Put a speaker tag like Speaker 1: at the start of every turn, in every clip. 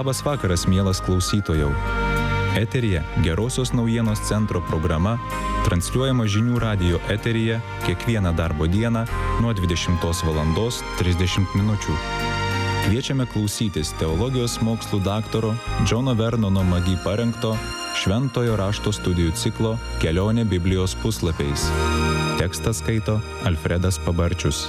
Speaker 1: Labas vakaras, mielas klausytojau. Eteryje Gerosios naujienos centro programa, transliuojama Žinių radijo eteryje kiekvieną darbo dieną nuo 20:30 min. Kviečiame klausytis teologijos mokslų daktaro Džono Vernono Magi parengto Šventojo rašto studijų ciklo Kelionė Biblijos puslapiais. Tekstą skaito Alfredas Pabarčius.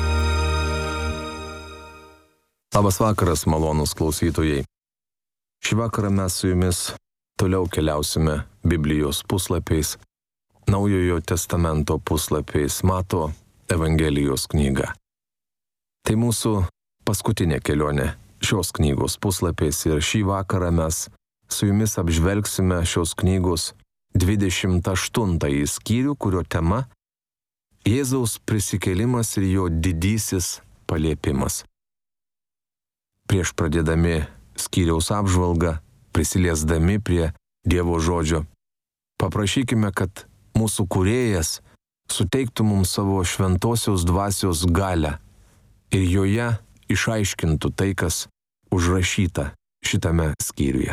Speaker 2: Labas vakaras, malonūs klausytojai. Šį vakarą mes su jumis toliau keliausime Biblijos puslapiais, Naujojo testamento puslapiais, Mato Evangelijos knyga. Tai mūsų paskutinė kelionė šios knygos puslapiais ir šį vakarą mes su jumis apžvelgsime šios knygos 28 skyrių, kurio tema Jėzaus prisikėlimas ir jo didysis paliepimas. Prieš pradėdami skyriaus apžvalgą, prisiliesdami prie Dievo žodžio, paprašykime, kad mūsų Kūrėjas suteiktų mums savo šventosios dvasios galią ir joje išaiškintų tai, kas užrašyta šitame skyriuje.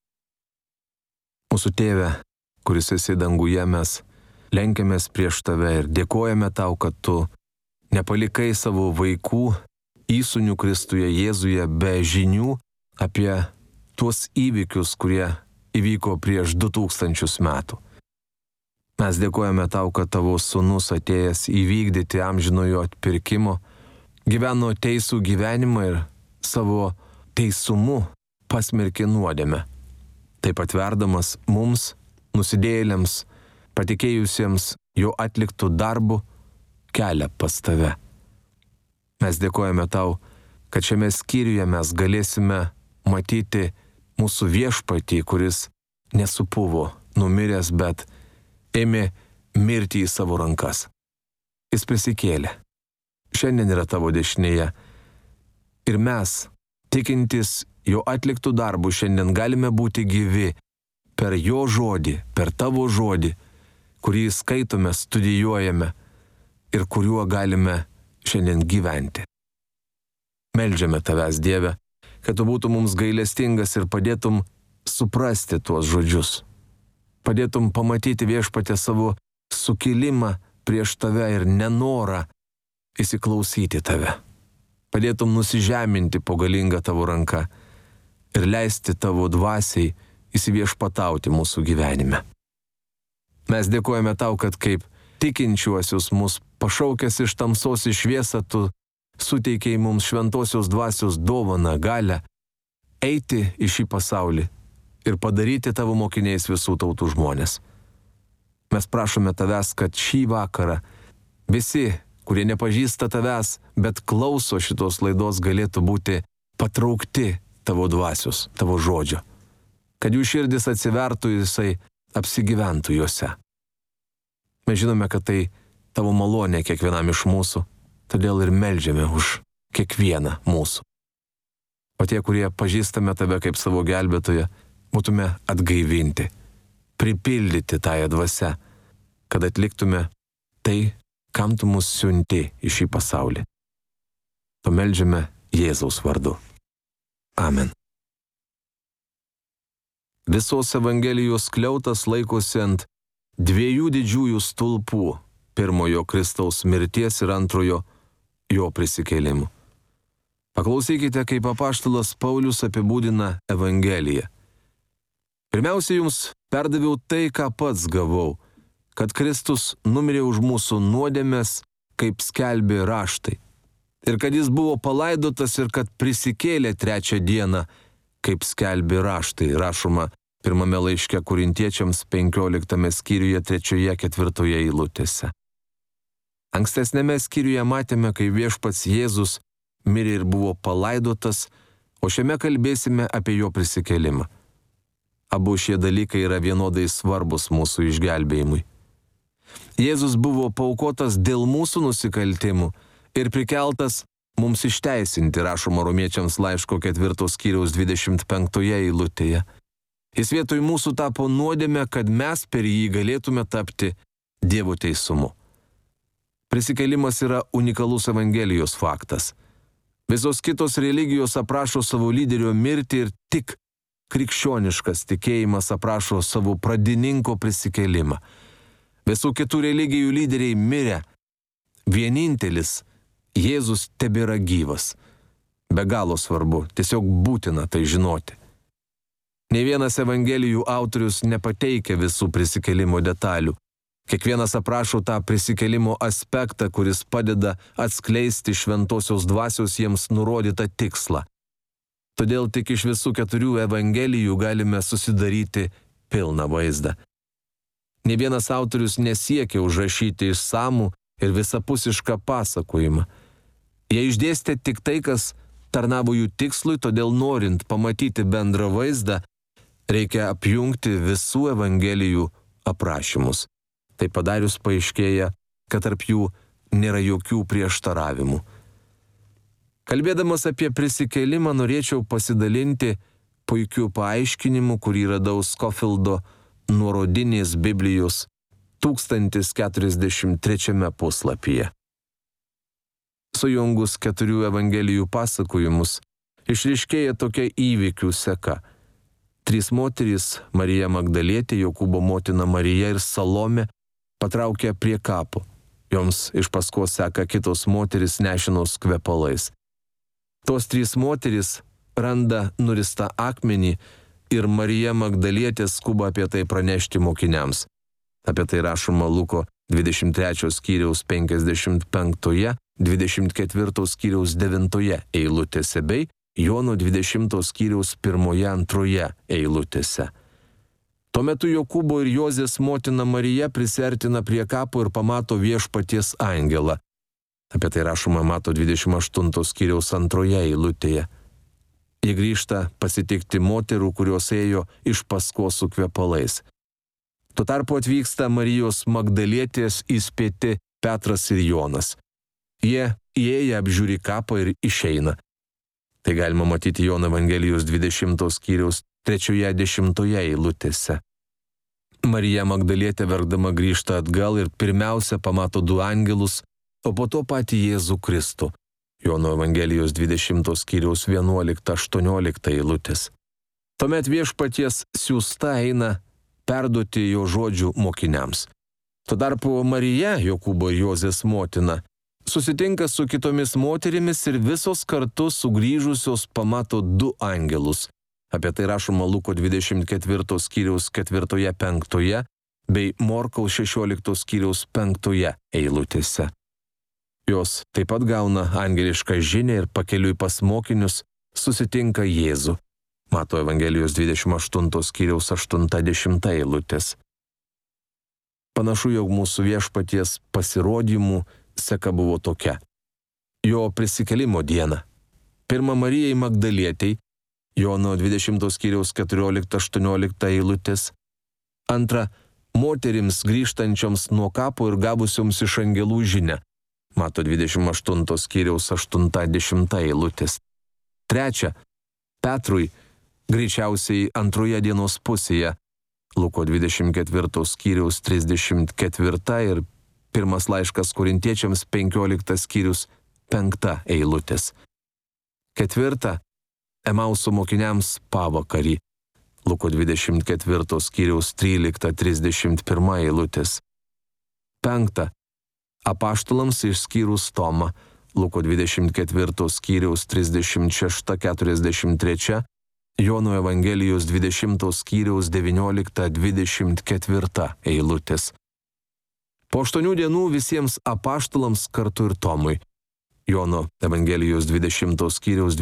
Speaker 2: Mūsų Tėve, kuris esi danguje, mes lenkiamės prieš Tave ir dėkojame Tau, kad Tu nepalikai savo vaikų įsūnių Kristuje Jėzuje be žinių apie tuos įvykius, kurie įvyko prieš 2000 metų. Mes dėkojame Tau, kad Tavo sūnus atėjęs įvykdyti amžinojo atpirkimo, gyveno teisų gyvenimą ir savo teisumu pasmerkė nuodėmę, taip atverdamas mums, nusidėjėliams, patikėjusiems jo atliktų darbų, kelią pas Tave. Mes dėkojame Tau, kad šiame skyriuje mes galėsime matyti mūsų viešpatį, kuris nesupuvo, numiręs, bet ėmė mirti į savo rankas. Jis prisikėlė. Šiandien yra Tavo dešinėje. Ir mes, tikintis jo atliktų darbų, šiandien galime būti gyvi per jo žodį, per Tavo žodį, kurį skaitome, studijuojame ir kuriuo galime šiandien gyventi. Meldžiame Tavęs, Dieve, kad Tu būtum mums gailestingas ir padėtum suprasti tuos žodžius. Padėtum pamatyti viešpatę savo sukilimą prieš Tave ir nenorą įsiklausyti Tave. Padėtum nusižeminti po galingą Tavo ranką ir leisti Tavo dvasiai įsiviešpatauti mūsų gyvenime. Mes dėkojame Tau, kad kaip tikinčiuosius mus pašaukęs iš tamsos į šviesą, Tu suteikei mums šventosios dvasios dovaną, galią eiti į šį pasaulį ir padaryti Tavo mokiniais visų tautų žmonės. Mes prašome Tavęs, kad šį vakarą visi, kurie nepažįsta Tavęs, bet klauso šitos laidos, galėtų būti patraukti Tavo dvasios, Tavo žodžio. Kad jų širdis atsivertų ir jisai apsigyventų juose. Mes žinome, kad tai Tavo malonė kiekvienam iš mūsų, todėl ir meldžiame už kiekvieną mūsų. O tie, kurie pažįstame Tave kaip savo gelbėtoją, būtume atgaivinti, pripildyti tąją dvasią, kad atliktume tai, kam Tu mus siunti į šį pasaulį. To meldžiame Jėzaus vardu. Amen. Visos Evangelijos skliautas laikosi ant dviejų didžiųjų stulpų – pirmojo Kristaus mirties ir antrojo jo prisikėlimų. Paklausykite, kaip apaštalas Paulius apibūdina Evangeliją. Pirmiausia, jums perdaviau tai, ką pats gavau, kad Kristus numirė už mūsų nuodėmes, kaip skelbė raštai, ir kad jis buvo palaidotas ir kad prisikėlė trečią dieną, kaip skelbė raštai, rašoma pirmame laiške Korintiečiams 15 skyriuje 3-4 eilutėse. Ankstesnėme skyriuje matėme, kai viešpats Jėzus mirė ir buvo palaidotas, o šiame kalbėsime apie jo prisikėlimą. Abu šie dalykai yra vienodai svarbus mūsų išgelbėjimui. Jėzus buvo paaukotas dėl mūsų nusikaltimų ir prikeltas mums išteisinti, rašoma Romiečiams laiško 4 skyriaus 25 eilutėje. Jis vietoj mūsų tapo nuodėmę, kad mes per jį galėtume tapti Dievo teisumu. Prisikėlimas yra unikalus Evangelijos faktas. Visos kitos religijos aprašo savo lyderio mirtį ir tik krikščioniškas tikėjimas aprašo savo pradininko prisikėlimą. Visų kitų religijų lyderiai mirė. Vienintelis Jėzus tebėra gyvas. Be galo svarbu, tiesiog būtina tai žinoti. Nė vienas evangelijų autorius nepateikia visų prisikėlimo detalių. Kiekvienas aprašo tą prisikėlimo aspektą, kuris padeda atskleisti šventosios dvasios jiems nurodytą tikslą. Todėl tik iš visų 4 evangelijų galime susidaryti pilną vaizdą. Nė vienas autorius nesiekia užrašyti išsamų ir visapusišką pasakojimą. Jie išdėstė tik tai, kas tarnavo jų tikslui, todėl norint pamatyti bendrą vaizdą, reikia apjungti visų evangelijų aprašymus. Tai padarius paaiškėja, kad tarp jų nėra jokių prieštaravimų. Kalbėdamas apie prisikėlimą norėčiau pasidalinti puikiu paaiškinimu, kurį radau Scofieldo nuorodinės Biblijos 1043 puslapyje. Sujungus 4 evangelijų pasakojimus, išryškėja tokia įvykių seka. 3 moterys, Marija Magdalietė, Jokūbo motina Marija ir Salomė, patraukė prie kapo. Joms iš paskos seka kitos moterys nešinos kvepalais. Tos 3 moterys randa nuristą akmenį ir Marija Magdalietė skuba apie tai pranešti mokiniams. Apie tai rašoma Luko 23 skyriaus 55, 24 skyriaus 9 eilutėse bei Jono 20 skyriaus 1-2 eilutėse. Tuo metu Jokūbo ir Jozės motina Marija prisiartina prie kapo ir pamato viešpaties angelą. Apie tai rašoma Mato 28 skyriaus 2 eilutėje. Jie grįžta pasitikti moterų, kurios ėjo iš paskos su kvepalais. Tuo tarpu atvyksta Marijos Magdalietės įspėti Petras ir Jonas. Jie įėję apžiūri kapą ir išeina. Tai galima matyti Jono Evangelijos 20 skyriaus 3-10 eilutėse. Marija Magdalietė verkdama grįžta atgal ir pirmiausia pamato 2 angelus, o po to patį Jėzų Kristų. Jono Evangelijos 20 skyriaus 11-18 eilutės. Tuomet viešpaties siųsta eina perduoti jo žodžių mokiniams. Tuo tarpu Marija, Jokūbo ir Jozės motina, susitinka su kitomis moterimis ir visos kartu sugrįžusios pamato 2 angelus. Apie tai rašoma Luko 24 skyriaus 4-5 bei Morkaus 16 skyriaus 5 eilutėse. Jos taip pat gauna angelišką žinią ir pakeliui pas mokinius susitinka Jėzų. Mato Evangelijos 28 skyriaus 80 eilutės. Panašu, jog mūsų viešpaties pasirodymų seka buvo tokia. Jo prisikėlimo diena. Pirma Marijai Magdalietei, Jono 20 skyriaus 14-18 eilutės. Antra, moterims grįžtančioms nuo kapo ir gavusioms iš angelų žinią. Mato 28 skyriaus 80 eilutės. Trečia, Petrui, greičiausiai antroje dienos pusėje, Luko 24 skyriaus 34 ir 1 laiškas Korintiečiams 15 skyrius 5 eilutės. Ketvirta, Emauso mokiniams pavakarį, Luko 24 skyriaus 13-31 eilutės. Penkta, apaštalams išskyrus Tomą, Luko 24 skyriaus 36-43, Jono Evangelijos 20 skyriaus 19-24 eilutės. Po 8 dienų visiems apaštalams kartu ir Tomui, Jono Evangelijos 20 skyriaus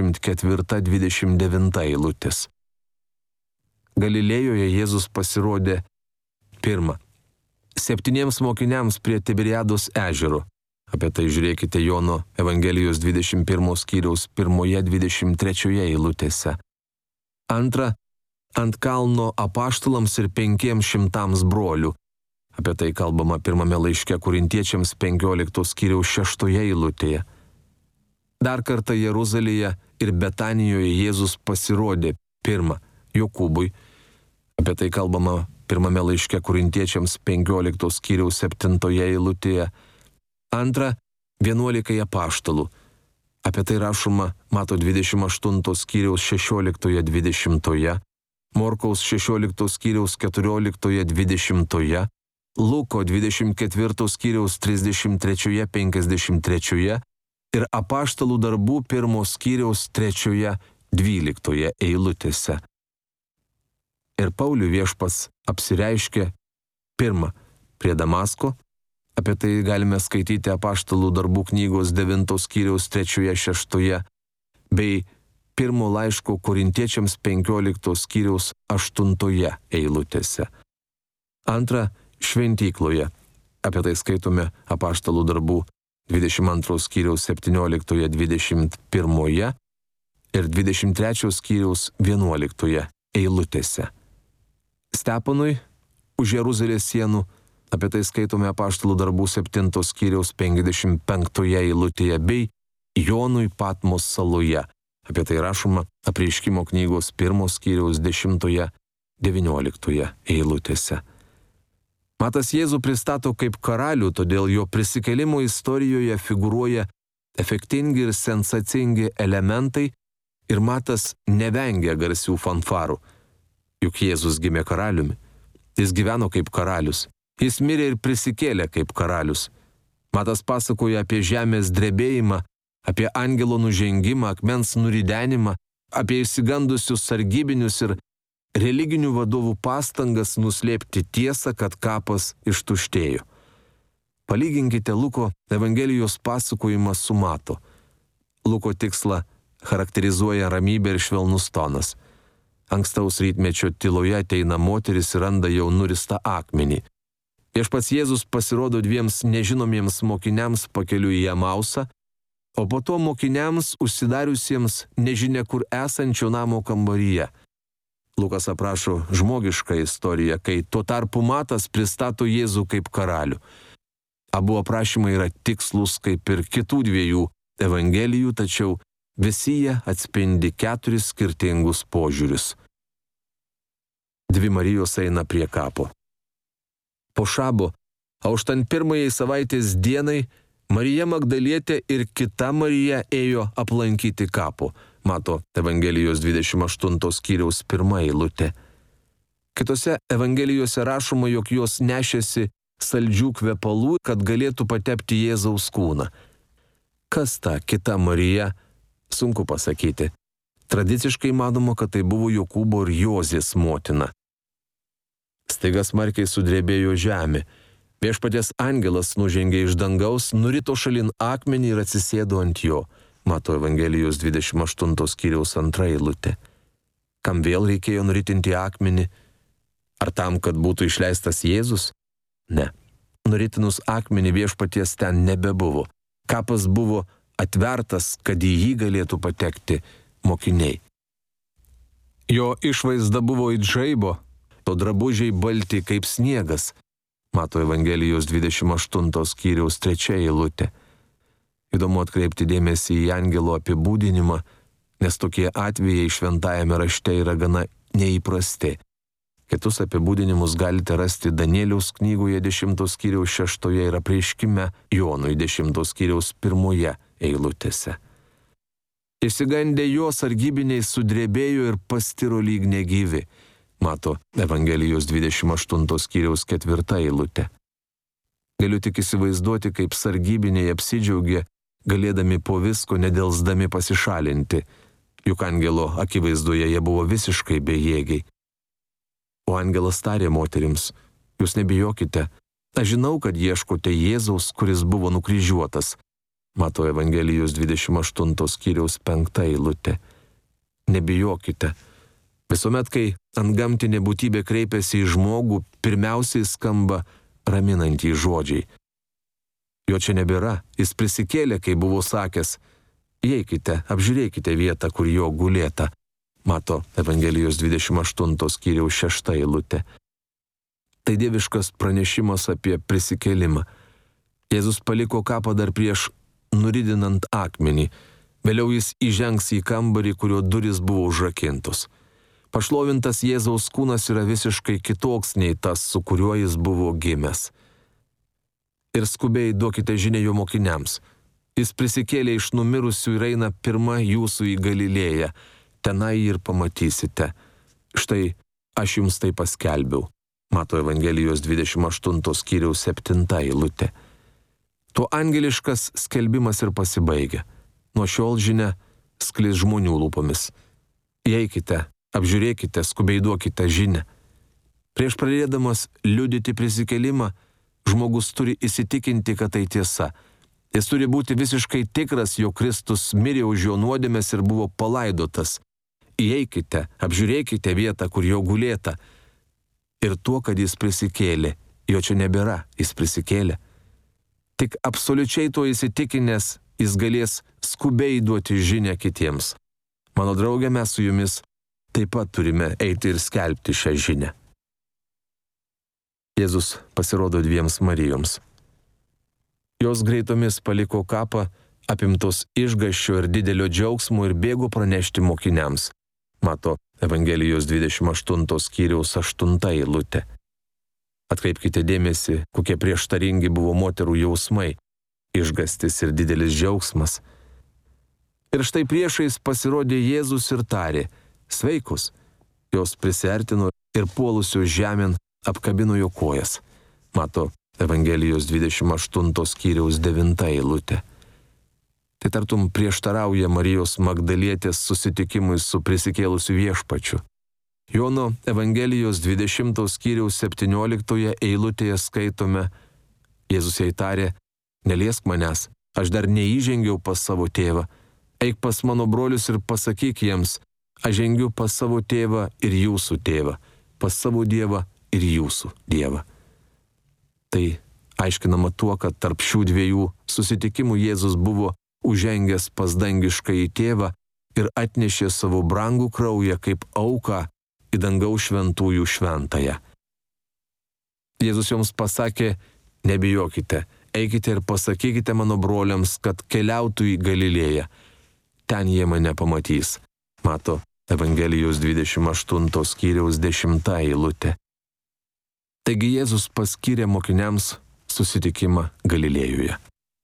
Speaker 2: 24-29 eilutės. Galilėjoje Jėzus pasirodė pirmą 7 mokiniams prie Tiberiados ežero. Apie tai žiūrėkite Jono Evangelijos 21 skyriaus 1-23 eilutėse. Antra, ant kalno apaštalams ir 500 brolių. Apie tai kalbama 1 laiške Korintiečiams 15 skyriaus 6 eilutėje. Dar kartą Jeruzalėje ir Betanijoje Jėzus pasirodė pirmą Jokūbui. Apie tai kalbama 1 laiške Korintiečiams 15 skyriaus 7 eilutėje. Antra, 11 apaštalų. Apie tai rašoma Mato 28 skyriaus 16-20, Morkaus 16 skyriaus 14-20, Luko 24 skyriaus 33-53 ir Apaštalų darbų 1 skyriaus 3-12 eilutėse. Ir Pauliui viešpats apsireiškė pirmą prie Damasko, apie tai galime skaityti Apaštalų darbų knygos 9 skyriaus 3-6, bei 1 laiško Korintiečiams 15 skyriaus 8 eilutėse. Antra, šventykloje, apie tai skaitome Apaštalų darbų 22 skyriaus 17-21 ir 23 skyriaus 11 eilutėse. Stepanui už Jeruzalės sienų, apie tai skaitome Apaštalų darbų 7 skyriaus 55 eilutėje, bei Jonui Patmos saloje, apie tai rašoma Apreiškimo knygos 1 skyriaus 10-19 eilutėse. Matas Jėzų pristato kaip karalių, todėl jo prisikėlimo istorijoje figūruoja efektingi ir sensacingi elementai ir Matas nevengia garsių fanfarų. Juk Jėzus gimė karaliumi. Jis gyveno kaip karalius. Jis mirė ir prisikėlė kaip karalius. Matas pasakoja apie žemės drebėjimą, apie angelo nužengimą, akmens nuridenimą, apie išsigandusius sargybinius ir religinių vadovų pastangas nuslėpti tiesą, kad kapas ištuštėjo. Palyginkite Luko Evangelijos pasakojimą su Mato. Luko tikslą charakterizuoja ramybė ir švelnus tonas. Ankstaus rytmečio tyloje ateina moteris ir randa jau nuristą akmenį. Viešpats Jėzus pasirodo dviems nežinomiems mokiniams pakeliui į Emausą, o po to mokiniams užsidariusiems nežinia kur esančio namo kambaryje. Lukas aprašo žmogišką istoriją, kai tuo tarpu Matas pristato Jėzų kaip karalių. Abu aprašymai yra tikslus kaip ir kitų dviejų evangelijų, tačiau visi jie atspindi 4 skirtingus požiūrius. Dvi Marijos eina prie kapo. Po šabo, auštant pirmajai savaitės dienai, Marija Magdalietė ir kita Marija ėjo aplankyti kapo. Mato Evangelijos 28 skyriaus 1 eilutė. Kitose Evangelijose rašoma, jog jos nešėsi saldžių kvepalų, kad galėtų patepti Jėzaus kūną. Kas ta kita Marija? Sunku pasakyti. Tradiciškai manoma, kad tai buvo Jokūbo ir Jozės motina. Staiga smarkiai sudrebėjo žemė. Viešpaties angelas nužengė iš dangaus, nurito šalin akmenį ir atsisėdo ant jo. Mato Evangelijos 28 skyriaus 2 eilutė. Kam vėl reikėjo nuritinti akmenį? Ar tam, kad būtų išleistas Jėzus? Ne. Nuritinus akmenį Viešpaties ten nebebuvo. Kapas buvo atvertas, kad į jį galėtų patekti mokiniai. Jo išvaizda buvo it žaibo, o drabužiai balti kaip sniegas. Mato Evangelijos 28 skyriaus 3 eilutė. Įdomu atkreipti dėmesį į angelo apibūdinimą, nes tokie atvejai šventajame rašte yra gana neįprasti. Kitus apibūdinimus galite rasti Danieliaus knygoje 10 skyriaus 6 ir Apreiškime Jonui 10 skyriaus 1 eilutėse. Išsigandę jo sargybiniai sudrebėjo ir pastiro lyg negyvi. Mato Evangelijos 28 skyriaus 4 eilutė. Galiu tik įsivaizduoti, kaip sargybiniai apsidžiaugė, galėdami po visko nedelsdami pasišalinti, juk angelo akivaizdoje jie buvo visiškai bejėgiai. O angelas tarė moterims, jūs nebijokite, aš žinau, kad ieškote Jėzaus, kuris buvo nukryžiuotas. Mato Evangelijos 28 skyriaus 5 eilutė. Nebijokite. Visuomet, kai antgamtinė būtybė kreipiasi į žmogų, pirmiausiai skamba raminantys žodžiai. Jo čia nebėra, jis prisikėlė, kai buvo sakęs, įeikite, apžiūrėkite vietą, kur jo gulėta. Mato Evangelijos 28 skyriaus 6 eilutė. Tai dieviškas pranešimas apie prisikėlimą. Jėzus paliko kapą dar prieš nuridinant akmenį. Vėliau jis įžengs į kambarį, kurio durys buvo užrakintos. Pašlovintas Jėzaus kūnas yra visiškai kitoks nei tas, su kuriuo jis buvo gimęs. Ir skubiai duokite žinią jo mokiniams. Jis prisikėlė iš numirusių ir eina pirma jūsų į Galilėją. Tenai ir pamatysite. Štai aš jums tai paskelbiau. Mato Evangelijos 28 skyriaus 7 eilutė. Tuo angeliškas skelbimas ir pasibaigia. Nuo šiol žinia sklis žmonių lūpomis. Eikite, apžiūrėkite, skubiai duokite žinią. Prieš pradėdamas liudyti prisikėlimą, žmogus turi įsitikinti, kad tai tiesa. Jis turi būti visiškai tikras, jog Kristus mirė už jo nuodėmes ir buvo palaidotas. Įeikite, apžiūrėkite vietą, kur jo gulėta. Ir tuo, kad jis prisikėlė, jo čia nebėra, jis prisikėlė. Tik absoliučiai tuo įsitikinęs, jis galės skubiai duoti žinią kitiems. Mano draugė, mes su jumis taip pat turime eiti ir skelbti šią žinią. Jėzus pasirodo dviems Marijoms. Jos greitomis paliko kapą, apimtos išgąsčio ir didelio džiaugsmo ir bėgo pranešti mokiniams. Mato Evangelijos 28 skyriaus 8 eilutė. Atkreipkite dėmesį, kokie prieštaringi buvo moterų jausmai, išgąstis ir didelis džiaugsmas. Ir štai priešais pasirodė Jėzus ir tarė: sveikos. Jos prisiartino ir puolusios žemėn apkabino jo kojas. Mato Evangelijos 28 skyriaus 9 eilutė. Tai tartum prieštarauja Marijos Magdalietės susitikimui su prisikėlusiu viešpačiu. Jono Evangelijos 20 skyriaus 17 eilutėje skaitome: Jėzus jai tarė: neliesk manęs, aš dar neįžengiau pas savo tėvą. Eik pas mano brolius ir pasakyk jiems: aš žengiu pas savo tėvą ir jūsų tėvą, pas savo Dievą ir jūsų Dievą. Tai aiškinama tuo, kad tarp šių dviejų susitikimų Jėzus buvo užžengęs pas dangiškąjį tėvą ir atnešė savo brangų kraują kaip auką į dangaus šventųjų šventąją. Jėzus joms pasakė: nebijokite, eikite ir pasakykite mano broliams, kad keliautų į Galilėją. Ten jie mane pamatys. Mato Evangelijos 28 skyriaus 10 eilutė. Taigi Jėzus paskyrė mokiniams susitikimą Galilėjoje.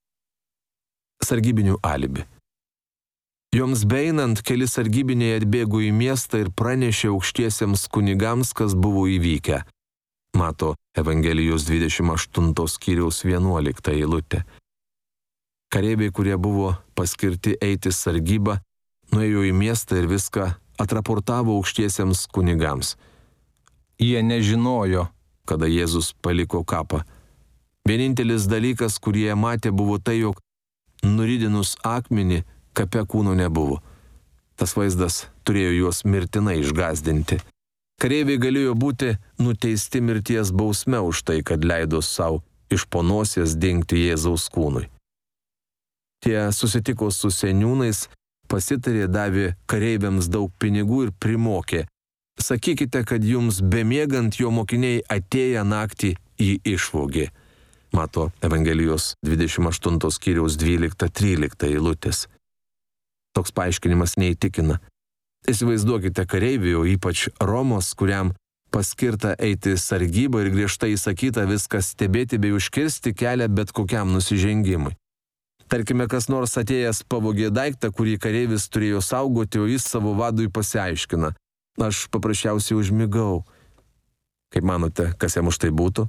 Speaker 2: Sargybinių alibi. Joms beeinant, keli sargybiniai atbėgo į miestą ir pranešė aukštiesiems kunigams, kas buvo įvykę. Mato Evangelijos 28 skyriaus 11 eilutė. Kareiviai, kurie buvo paskirti eiti sargybą, nuėjo į miestą ir viską atraportavo aukštiesiems kunigams. Jie nežinojo, kada Jėzus paliko kapą. Vienintelis dalykas, kurį jie matė, buvo tai, jog nuridinus akmenį kape kūno nebuvo. Tas vaizdas turėjo juos mirtinai išgąsdinti. Kareiviai galėjo būti nuteisti mirties bausme už tai, kad leido savo iš po nosies dingti Jėzaus kūnui. Tie susitiko su seniūnais, pasitarė, davė kareiviams daug pinigų ir primokė: sakykite, kad jums bemiegant jo mokiniai atėję naktį jį išvogė. Mato Evangelijos 28 skyriaus 12-13 eilutės. Toks paaiškinimas neįtikina. Įsivaizduokite kareivį, o ypač Romos, kuriam paskirta eiti sargybą ir griežtai įsakyta viską stebėti bei užkirsti kelią bet kokiam nusižengimui. Tarkime, kas nors atėjęs pavogė daiktą, kurį kareivis turėjo saugoti, o jis savo vadui pasiaiškina: aš paprasčiausiai užmigau. Kaip manote, kas jam už tai būtų?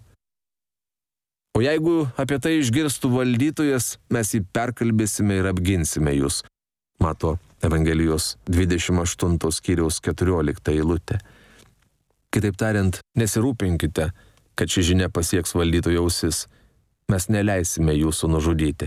Speaker 2: O jeigu apie tai išgirstų valdytojas, mes jį perkalbėsime ir apginsime jūs. Mato Evangelijos 28 skyriaus 14 eilutė. Kitaip tariant, nesirūpinkite, kad ši žinia pasieks valdytojo ausis. Mes neleisime jūsų nužudyti.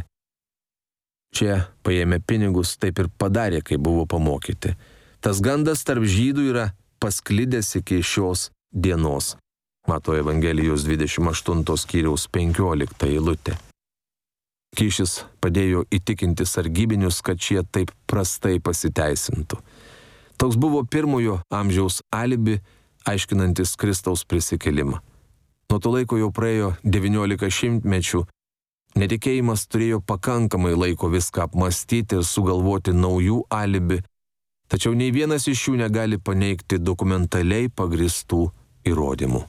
Speaker 2: Šie paėmė pinigus, taip ir padarė, kaip buvo pamokyti. Tas gandas tarp žydų yra pasklidęs iki šios dienos. Mato Evangelijos 28 skyriaus 15 eilutė. Kyšis padėjo įtikinti sargybinius, kad šie taip prastai pasiteisintų. Toks buvo pirmojo amžiaus alibi, aiškinantis Kristaus prisikėlimą. Nuo to laiko jau praėjo 19 šimtmečių. Netikėjimas turėjo pakankamai laiko viską apmastyti ir sugalvoti naujų alibi, tačiau nei vienas iš jų negali paneigti dokumentaliai pagristų įrodymų.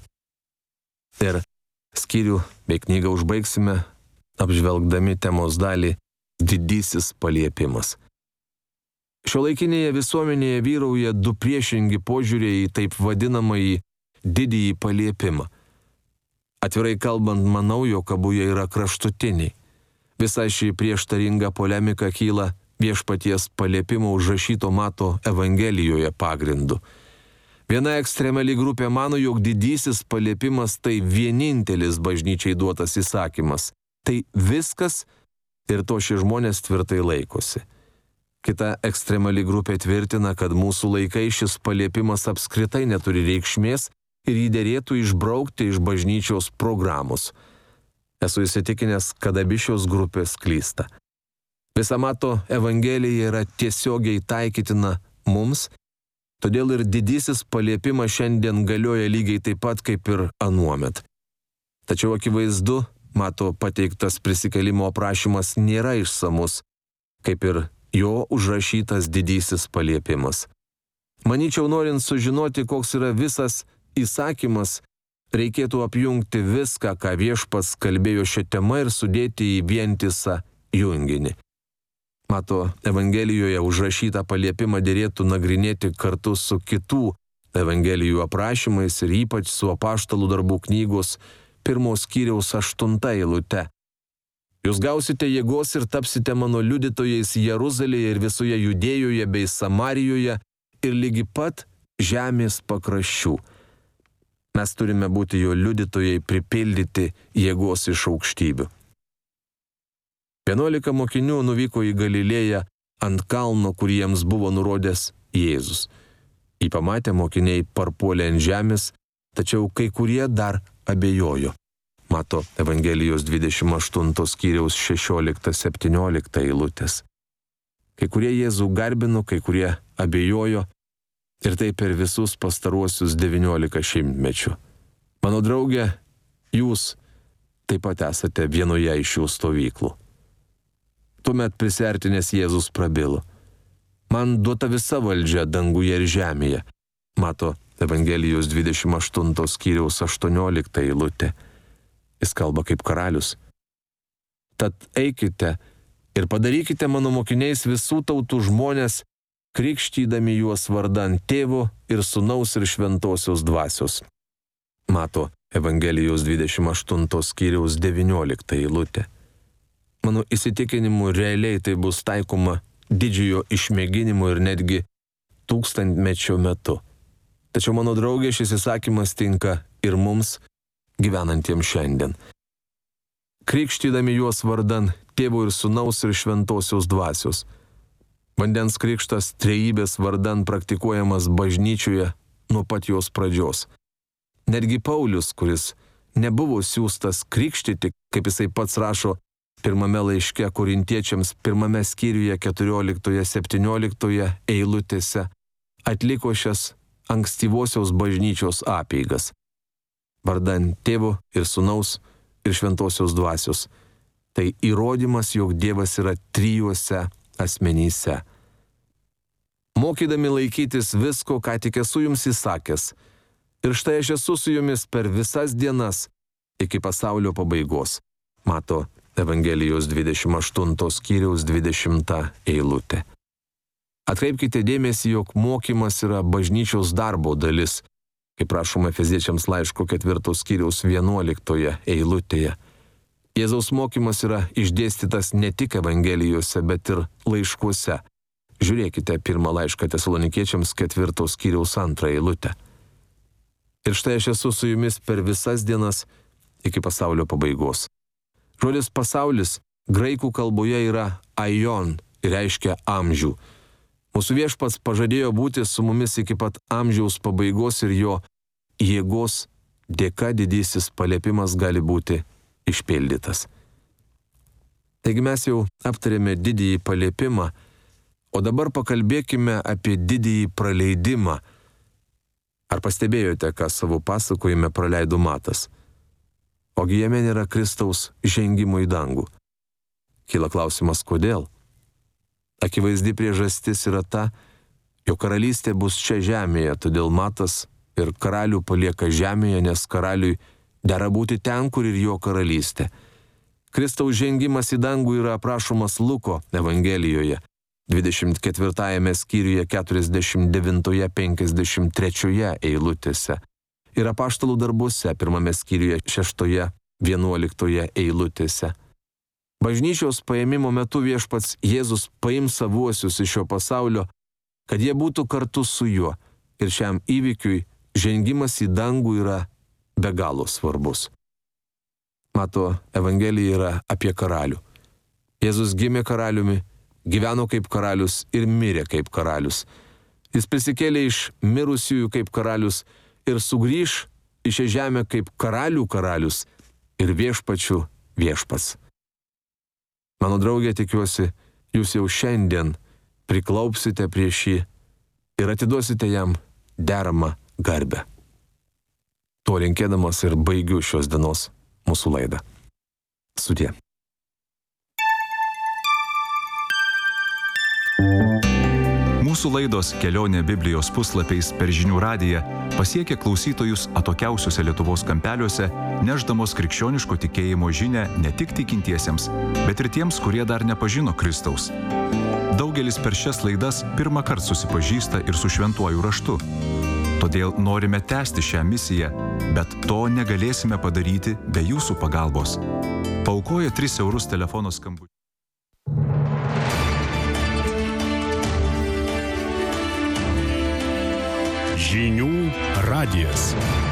Speaker 2: Ir skyrių bei knygą užbaigsime, apžvelgdami temos dalį didysis paliepimas. Šiuolaikinėje visuomenėje vyrauja du priešingi požiūriai į taip vadinamąjį didįjį paliepimą. Atvirai kalbant, manau, jog abu jie yra kraštutiniai. Visa ši prieštaringa polemika kyla viešpaties paliepimo užrašyto Mato Evangelijoje pagrindu. Viena ekstremali grupė mano, jog didysis paliepimas tai vienintelis bažnyčiai duotas įsakymas. Tai viskas ir to šie žmonės tvirtai laikosi. Kita ekstremali grupė tvirtina, kad mūsų laikai šis paliepimas apskritai neturi reikšmės ir jį derėtų išbraukti iš bažnyčios programos. Esu įsitikinęs, kad abi šios grupės klysta. Visa Mato Evangelija yra tiesiogiai taikytina mums, todėl ir didysis paliepimas šiandien galioja lygiai taip pat kaip ir anuomet. Tačiau akivaizdu, Mato pateiktas prisikėlimo aprašymas nėra išsamus, kaip ir jo užrašytas didysis paliepimas. Manyčiau, norint sužinoti, koks yra visas įsakymas, reikėtų apjungti viską, ką viešpats kalbėjo šią temą ir sudėti į vientisą junginį. Mato Evangelijoje užrašytą paliepimą derėtų nagrinėti kartu su kitų Evangelijų aprašymais ir ypač su apaštalų darbų knygos 1 skyriaus 8 eilute. Jūs gausite jėgos ir tapsite mano liudytojais Jeruzalėje ir visoje Judėjoje bei Samarijoje ir lygi pat žemės pakraščių. Mes turime būti jo liudytojai, pripildyti jėgos iš aukštybių. 11 mokinių nuvyko į Galilėją ant kalno, kur jiems buvo nurodęs Jėzus. Jį pamatę mokiniai parpuolė ant žemės, tačiau kai kurie dar abejojo. Mato Evangelijos 28 skyriaus 16-17 eilutės. Kai kurie Jėzų garbino, kai kurie abejojo, ir tai per visus pastaruosius 19 šimtmečių. Mano draugė, jūs taip pat esate vienoje iš šių stovyklų. Tuomet prisiartinęs Jėzus prabilo. Man duota visa valdžia danguje ir žemėje. Mato Evangelijos 28 skyriaus 18 eilutė. Jis kalba kaip karalius. Tad eikite ir padarykite mano mokiniais visų tautų žmonės, krikštydami juos vardan Tėvo ir Sūnaus ir Šventosios Dvasios. Mato Evangelijos 28 skyriaus 19 eilutė. Mano įsitikinimu, realiai tai bus taikoma didžiojo išmėginimo ir netgi tūkstantmečio metu. Tačiau mano draugė, šis įsakymas tinka ir mums, gyvenantiems šiandien. Krikštydami juos vardan Tėvo ir Sūnaus ir Šventosios Dvasios. Vandens krikštas trejybės vardan praktikuojamas bažnyčioje nuo pat jos pradžios. Netgi Paulius, kuris nebuvo siųstas krikštyti, kaip jisai pats rašo pirmame laiške Korintiečiams 1 skyriuje 14-17 eilutėse, atliko šias ankstyvosios bažnyčios apeigas. Vardan Tėvo ir Sūnaus ir Šventosios Dvasios. Tai įrodymas, jog Dievas yra trijuose asmenyse. Mokydami laikytis visko, ką tik esu jums įsakęs. Ir štai aš esu su jumis per visas dienas iki pasaulio pabaigos. Mato Evangelijos 28 skyriaus 20 eilutė. Atkreipkite dėmesį, jog mokymas yra bažnyčios darbo dalis, kaip rašoma Efeziečiams laiško 4 skyriaus 11 eilutėje. Jėzaus mokymas yra išdėstytas ne tik Evangelijose, bet ir laiškuose. Žiūrėkite 1 laišką Tesalonikiečiams 4 skyriaus 2 eilutę. Ir štai aš esu su jumis per visas dienas iki pasaulio pabaigos. Žodis pasaulis graikų kalboje yra aion ir reiškia amžių. Mūsų viešpats pažadėjo būti su mumis iki pat amžiaus pabaigos ir jo jėgos dėka didysis paliepimas gali būti išpildytas. Taigi mes jau aptarėme didįjį paliepimą, o dabar pakalbėkime apie didįjį praleidimą. Ar pastebėjote, ką savo pasakojime praleido Matas? Ogi jame nėra Kristaus žengimo į dangų. Kyla klausimas, kodėl? Akivaizdi priežastis yra ta, jog karalystė bus čia žemėje, todėl Matas ir karalių palieka žemėje, nes karaliui dera būti ten, kur ir jo karalystė. Kristaus žengimas į dangų yra aprašomas Luko Evangelijoje, 24 skyriuje 49-53 eilutėse ir Apaštalų darbuose 1 skyriuje 6-11 eilutėse. Bažnyčios paėmimo metu viešpats Jėzus paims savuosius iš šio pasaulio, kad jie būtų kartu su juo, ir šiam įvykiui žengimas į dangų yra be galo svarbus. Mato Evangelija yra apie karalių. Jėzus gimė karaliumi, gyveno kaip karalius ir mirė kaip karalius. Jis prisikėlė iš mirusiųjų kaip karalius ir sugrįš į šią žemę kaip karalių karalius ir viešpačių viešpats. Mano draugė, tikiuosi, jūs jau šiandien priklaupsite prieš jį ir atiduosite jam deramą garbę. Tuo linkėdamas ir baigiu šios dienos mūsų laidą. Sudie.
Speaker 1: Mūsų laidos Kelionė Biblijos puslapiais per žinių radiją pasiekė klausytojus atokiausiuose Lietuvos kampeliuose, nešdamos krikščioniško tikėjimo žinią ne tik tikintiesiems, bet ir tiems, kurie dar nepažino Kristaus. Daugelis per šias laidas pirmą kartą susipažįsta ir su šventuoju raštu. Todėl norime tęsti šią misiją, bet to negalėsime padaryti be jūsų pagalbos. Paaukoję 3 eurus telefono skambučiu.
Speaker 3: Žinių radijas.